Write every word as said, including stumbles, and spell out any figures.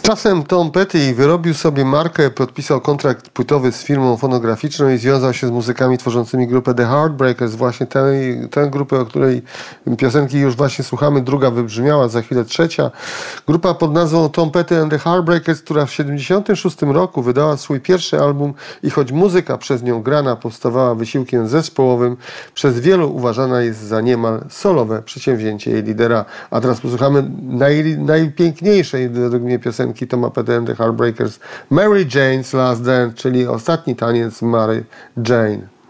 czasem Tom Petty wyrobił sobie markę, podpisał kontrakt płytowy z firmą fonograficzną i związał się z muzykami tworzącymi grupę The Heartbreakers, właśnie tę, tę grupę, o której piosenki już właśnie słuchamy, druga wybrzmiała, za chwilę trzecia. Grupa pod nazwą Tom Petty and The Heartbreakers, która w siedemdziesiątym szóstym roku wydała swój pierwszy album i choć muzyka przez nią grana powstawała wysiłkiem zespołowym, przez wielu uważana jest za niemal solowe przedsięwzięcie jej lidera. A teraz posłuchamy naj, najpiękniejszej według mnie piosenki Toma Petty and The Heartbreakers, Mary Jane's Last Dance, czyli ostatni taniec Mary Jane.